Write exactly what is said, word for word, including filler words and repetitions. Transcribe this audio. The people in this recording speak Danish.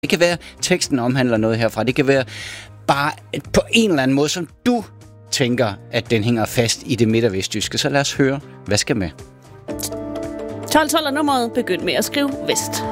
Det kan være, at teksten omhandler noget herfra. Det kan være bare på en eller anden måde, som du tænker, at den hænger fast i det midt- og vestjyske. Så lad os høre, hvad skal med? tolv tolv er nummeret. Begynd med at skrive vest.